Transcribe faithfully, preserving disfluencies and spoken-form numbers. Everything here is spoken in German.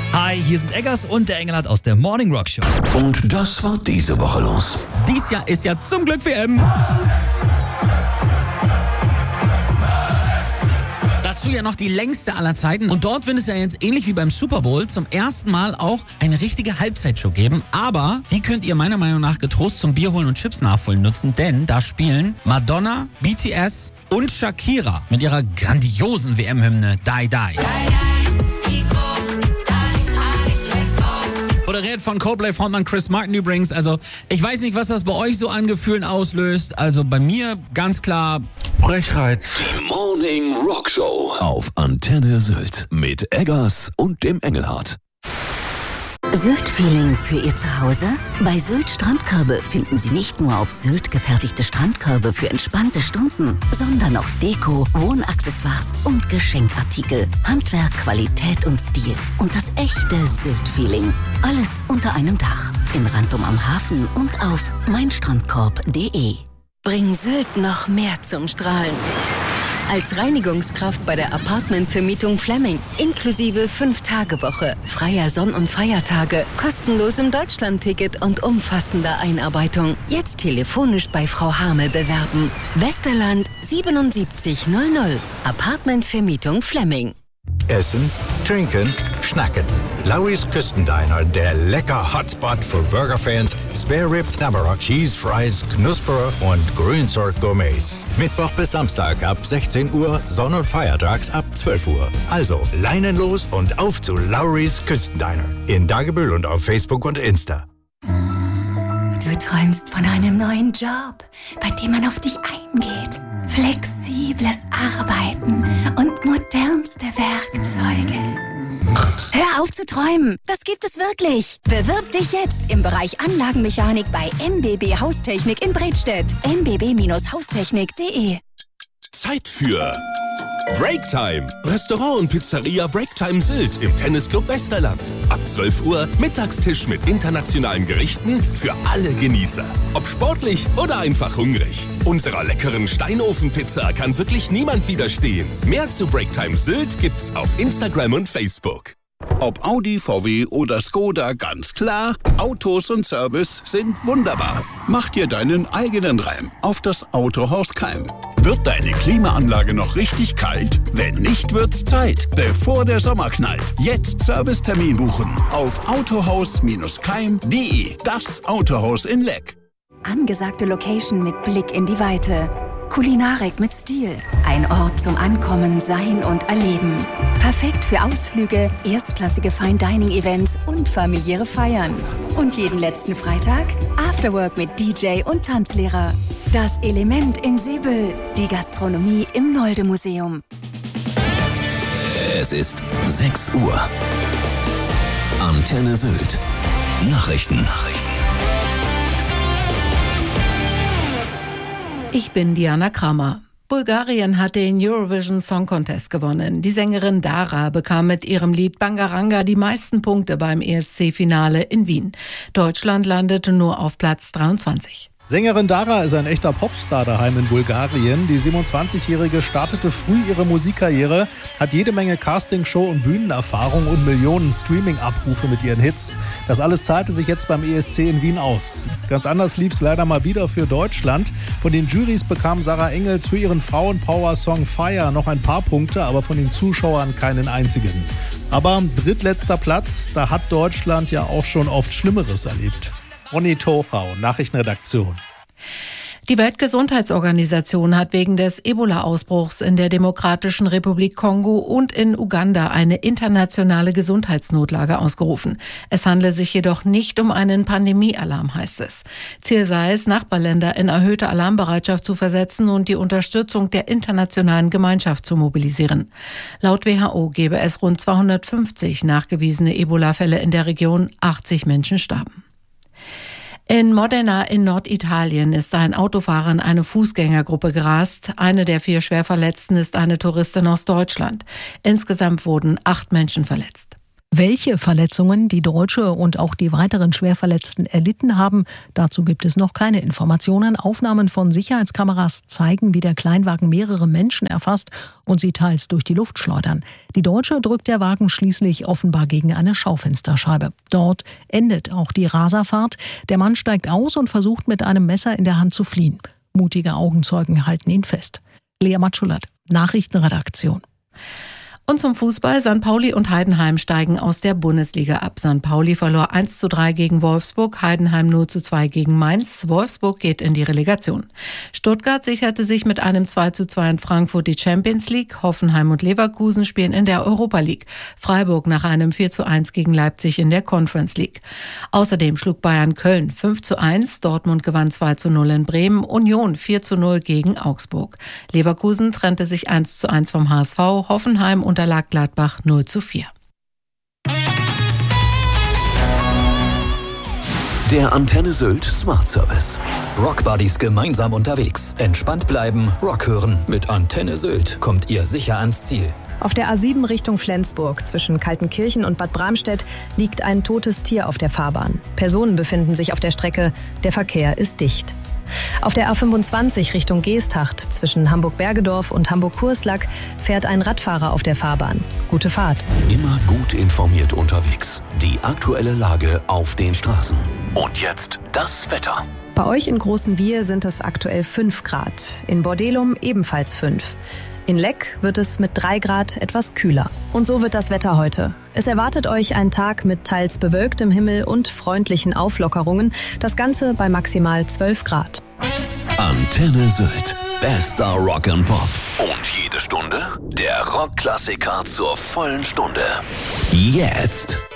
Hi, hier sind Eggers und der Engelhardt aus der Morning Rock Show. Und das war diese Woche los. Dies Jahr ist ja zum Glück W M. Dazu ja noch die längste aller Zeiten. Und dort wird es ja jetzt ähnlich wie beim Super Bowl zum ersten Mal auch eine richtige Halbzeitshow geben. Aber die könnt ihr meiner Meinung nach getrost zum Bier holen und Chips nachholen nutzen. Denn da spielen Madonna, B T S und Shakira mit ihrer grandiosen W M-Hymne Die Die. Moderiert von Coldplay-Frontmann Chris Martin übrigens. Also ich weiß nicht, was das bei euch so an Gefühlen auslöst. Also bei mir ganz klar Brechreiz. Die Morning Rock Show auf Antenne Sylt mit Eggers und dem Engelhardt. Sylt-Feeling für Ihr Zuhause? Bei Sylt Strandkörbe finden Sie nicht nur auf Sylt gefertigte Strandkörbe für entspannte Stunden, sondern auch Deko, Wohnaccessoires und Geschenkartikel. Handwerk, Qualität und Stil. Und das echte Sylt-Feeling. Alles unter einem Dach. In Rantum am Hafen und auf meinstrandkorb punkt de. Bring Sylt noch mehr zum Strahlen. Als Reinigungskraft bei der Apartmentvermietung Fleming. Inklusive fünf Tage Woche, freier Sonn- und Feiertage, kostenlosem Deutschlandticket und umfassender Einarbeitung. Jetzt telefonisch bei Frau Hamel bewerben. Westerland siebenundsiebzig null null. Apartmentvermietung Fleming. Essen, trinken, schnacken. Lawry's Küstendiner, der lecker Hotspot für Burgerfans, Spare Ribs, Tamarack, Cheese Fries, Knusperer und Grünzeug-Gourmets. Mittwoch bis Samstag ab sechzehn Uhr, Sonn- und Feiertags ab zwölf Uhr. Also Leinen los und auf zu Lawry's Küstendiner. In Dagebüll und auf Facebook und Insta. Du träumst von einem neuen Job, bei dem man auf dich eingeht. Flexibles Arbeiten und modernste Werkzeuge. Hör auf zu träumen, das gibt es wirklich. Bewirb dich jetzt im Bereich Anlagenmechanik bei M B B Haustechnik in Bredstedt. m b b Haustechnik punkt de. Zeit für Breaktime. Restaurant und Pizzeria Breaktime Sylt im Tennisclub Westerland. Ab zwölf Uhr Mittagstisch mit internationalen Gerichten für alle Genießer. Ob sportlich oder einfach hungrig. Unserer leckeren Steinofenpizza kann wirklich niemand widerstehen. Mehr zu Breaktime Sylt gibt's auf Instagram und Facebook. Ob Audi, V W oder Skoda, ganz klar, Autos und Service sind wunderbar. Mach dir deinen eigenen Reim auf das Autohaus Keim. Wird deine Klimaanlage noch richtig kalt? Wenn nicht, wird's Zeit, bevor der Sommer knallt. Jetzt Servicetermin buchen auf autohaus Keim punkt de. Das Autohaus in Leck. Angesagte Location mit Blick in die Weite. Kulinarik mit Stil. Ein Ort zum Ankommen, Sein und Erleben. Perfekt für Ausflüge, erstklassige Fine-Dining-Events und familiäre Feiern. Und jeden letzten Freitag Afterwork mit D J und Tanzlehrer. Das Element in Seebüll. Die Gastronomie im Nolde-Museum. Es ist sechs Uhr. Antenne Sylt. Nachrichten. Nachrichten. Ich bin Diana Kramer. Bulgarien hat den Eurovision Song Contest gewonnen. Die Sängerin Dara bekam mit ihrem Lied Bangaranga die meisten Punkte beim E S C-Finale in Wien. Deutschland landete nur auf Platz dreiundzwanzig. Sängerin Dara ist ein echter Popstar daheim in Bulgarien. Die siebenundzwanzigjährige startete früh ihre Musikkarriere, hat jede Menge Castingshow- und Bühnenerfahrung und Millionen Streaming-Abrufe mit ihren Hits. Das alles zahlte sich jetzt beim E S C in Wien aus. Ganz anders lief es leider mal wieder für Deutschland. Von den Jurys bekam Sarah Engels für ihren Frauenpower-Song Fire noch ein paar Punkte, aber von den Zuschauern keinen einzigen. Aber drittletzter Platz, da hat Deutschland ja auch schon oft Schlimmeres erlebt. Ronny Tochau, Nachrichtenredaktion. Die Weltgesundheitsorganisation hat wegen des Ebola-Ausbruchs in der Demokratischen Republik Kongo und in Uganda eine internationale Gesundheitsnotlage ausgerufen. Es handle sich jedoch nicht um einen Pandemiealarm, heißt es. Ziel sei es, Nachbarländer in erhöhte Alarmbereitschaft zu versetzen und die Unterstützung der internationalen Gemeinschaft zu mobilisieren. Laut W H O gebe es rund zweihundertfünfzig nachgewiesene Ebola-Fälle in der Region, achtzig Menschen starben. In Modena in Norditalien ist ein Autofahrer in eine Fußgängergruppe gerast. Eine der vier Schwerverletzten ist eine Touristin aus Deutschland. Insgesamt wurden acht Menschen verletzt. Welche Verletzungen die Deutsche und auch die weiteren Schwerverletzten erlitten haben, dazu gibt es noch keine Informationen. Aufnahmen von Sicherheitskameras zeigen, wie der Kleinwagen mehrere Menschen erfasst und sie teils durch die Luft schleudern. Die Deutsche drückt der Wagen schließlich offenbar gegen eine Schaufensterscheibe. Dort endet auch die Raserfahrt. Der Mann steigt aus und versucht mit einem Messer in der Hand zu fliehen. Mutige Augenzeugen halten ihn fest. Lea Matschulat, Nachrichtenredaktion. Und zum Fußball. Sankt Pauli und Heidenheim steigen aus der Bundesliga ab. Sankt Pauli verlor eins zu drei gegen Wolfsburg, Heidenheim null zu zwei gegen Mainz. Wolfsburg geht in die Relegation. Stuttgart sicherte sich mit einem zwei zu zwei in Frankfurt die Champions League. Hoffenheim und Leverkusen spielen in der Europa League. Freiburg nach einem vier zu eins gegen Leipzig in der Conference League. Außerdem schlug Bayern Köln fünf zu eins, Dortmund gewann zwei zu null in Bremen, Union vier zu null gegen Augsburg. Leverkusen trennte sich eins zu eins vom H S V, Hoffenheim und unterlag Gladbach null zu vier. Der Antenne Sylt Smart Service. Rockbuddies gemeinsam unterwegs. Entspannt bleiben, Rock hören. Mit Antenne Sylt kommt ihr sicher ans Ziel. Auf der A sieben Richtung Flensburg zwischen Kaltenkirchen und Bad Bramstedt liegt ein totes Tier auf der Fahrbahn. Personen befinden sich auf der Strecke, der Verkehr ist dicht. Auf der A fünfundzwanzig Richtung Geesthacht zwischen Hamburg-Bergedorf und Hamburg-Kurslack fährt ein Radfahrer auf der Fahrbahn. Gute Fahrt. Immer gut informiert unterwegs. Die aktuelle Lage auf den Straßen. Und jetzt das Wetter. Bei euch in Großenwier sind es aktuell fünf Grad. In Bordelum ebenfalls fünf. In Leck wird es mit drei Grad etwas kühler. Und so wird das Wetter heute. Es erwartet euch ein Tag mit teils bewölktem Himmel und freundlichen Auflockerungen. Das Ganze bei maximal zwölf Grad. Antenne Sylt. Bester Rock and Pop. Und jede Stunde der Rockklassiker zur vollen Stunde. Jetzt.